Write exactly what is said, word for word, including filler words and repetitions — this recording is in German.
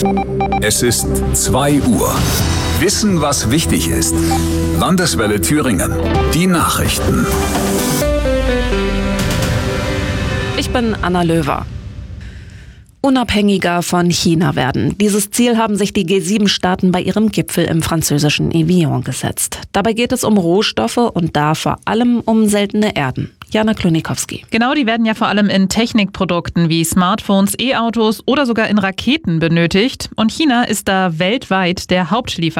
Es ist zwei Uhr. Wissen, was wichtig ist. Landeswelle Thüringen. Die Nachrichten. Ich bin Anna Löwer. Unabhängiger von China werden. Dieses Ziel haben sich die G sieben Staaten bei ihrem Gipfel im französischen Evian gesetzt. Dabei geht es um Rohstoffe und da vor allem um seltene Erden. Jana Klonikowski. Genau, die werden ja vor allem in Technikprodukten wie Smartphones, E-Autos oder sogar in Raketen benötigt. Und China ist da weltweit der Hauptlieferant.